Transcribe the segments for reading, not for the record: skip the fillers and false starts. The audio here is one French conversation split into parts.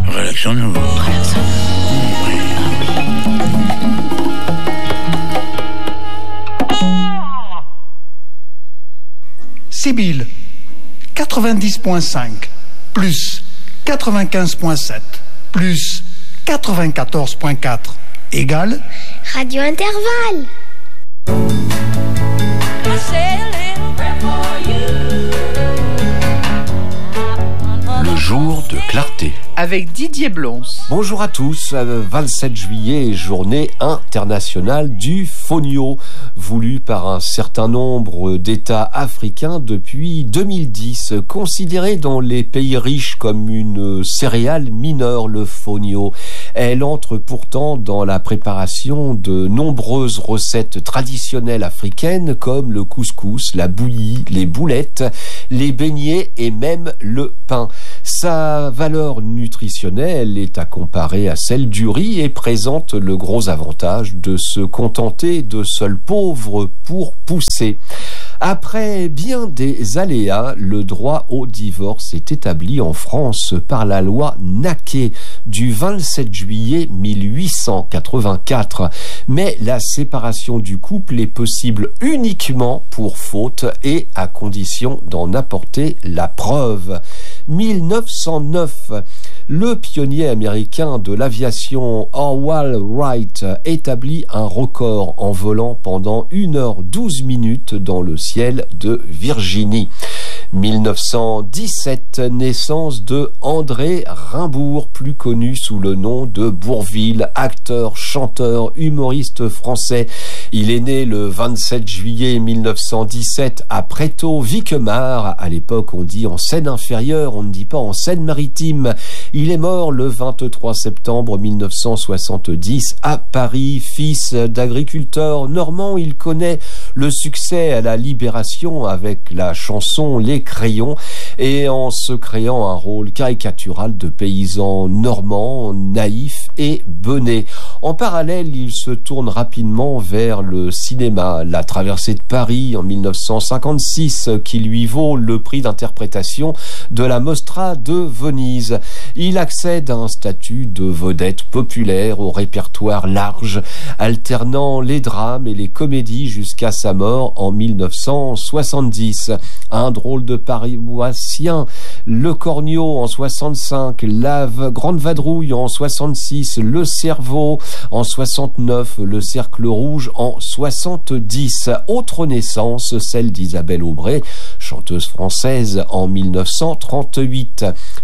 Relaxons-nous. Sibylle, 90.5, plus 95.7, plus 94.4, égale Radio Intervalle. Le jour de clarté. Avec Didier Blons. Bonjour à tous, 27 juillet, journée internationale du fonio, voulue par un certain nombre d'États africains depuis 2010. Considérée dans les pays riches comme une céréale mineure, le fonio, elle entre pourtant dans la préparation de nombreuses recettes traditionnelles africaines comme le couscous, la bouillie, les boulettes, les beignets et même le pain. Sa valeur nutritionnelle est à comparer à celle du riz et présente le gros avantage de se contenter de sols pauvres pour pousser. Après bien des aléas, le droit au divorce est établi en France par la loi Naquet du 27 juillet 1884. Mais la séparation du couple est possible uniquement pour faute et à condition d'en apporter la preuve. 1909, le pionnier américain de l'aviation Orville Wright établit un record en volant pendant 1h12 dans le ciel de Virginie. 1917, naissance de André Rimbourg, plus connu sous le nom de Bourvil, acteur, chanteur, humoriste français. Il est né le 27 juillet 1917 à Prétot-Viquemar. À l'époque, on dit en Seine-Inférieure, on ne dit pas en Seine-Maritime. Il est mort le 23 septembre 1970 à Paris. Fils d'agriculteur normand, il connaît le succès à la Libération avec la chanson Les Crayons et en se créant un rôle caricatural de paysan normand, naïf et bené. En parallèle, il se tourne rapidement vers le cinéma. La Traversée de Paris en 1956 qui lui vaut le prix d'interprétation de la Mostra de Venise. Il accède à un statut de vedette populaire au répertoire large, alternant les drames et les comédies jusqu'à sa mort en 1970. Un drôle de paroissien, Le Cornio en 65, La Grande Vadrouille en 66, Le Cerveau en 69, Le Cercle Rouge en 70. Autre naissance, celle d'Isabelle Aubray, chanteuse française en 1938.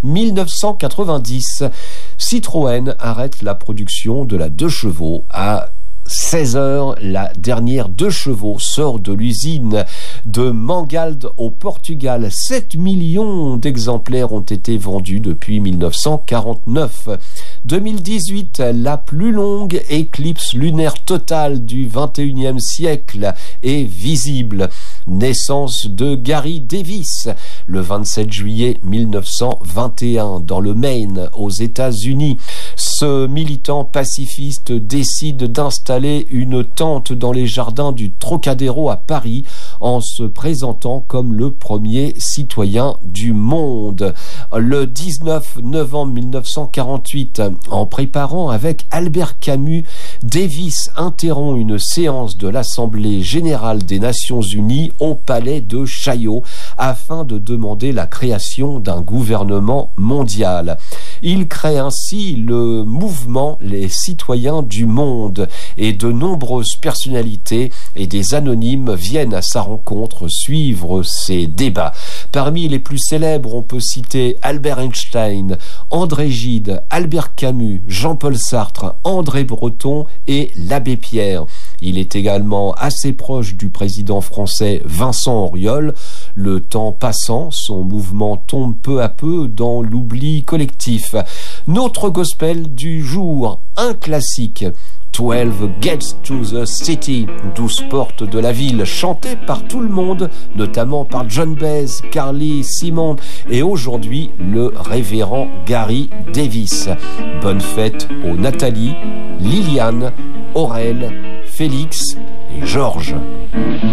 1990, Citroën arrête la production de la 2 chevaux à 16h, la dernière 2 chevaux sort de l'usine de Mangalde au Portugal. 7 millions d'exemplaires ont été vendus depuis 1949. 2018, la plus longue éclipse lunaire totale du 21e siècle est visible. Naissance de Gary Davis, le 27 juillet 1921, dans le Maine, aux États-Unis. Ce militant pacifiste décide d'installer une tente dans les jardins du Trocadéro à Paris en se présentant comme le premier citoyen du monde. Le 19 novembre 1948, en préparant avec Albert Camus, Davis interrompt une séance de l'Assemblée générale des Nations unies au palais de Chaillot afin de demander la création d'un gouvernement mondial. Il crée ainsi le mouvement Les Citoyens du Monde et de nombreuses personnalités et des anonymes viennent à sa rencontre suivre ses débats. Parmi les plus célèbres, on peut citer Albert Einstein, André Gide, Albert Camus, Jean-Paul Sartre, André Breton et l'abbé Pierre. Il est également assez proche du président français Vincent Auriol. Le temps passant, son mouvement tombe peu à peu dans l'oubli collectif. Notre gospel du jour, un classique. 12 Gates to the City, 12 portes de la ville, chanté par tout le monde, notamment par John Baez, Carly Simon et aujourd'hui le révérend Gary Davis. Bonne fête aux Nathalie, Liliane, Aurel, Félix et Georges.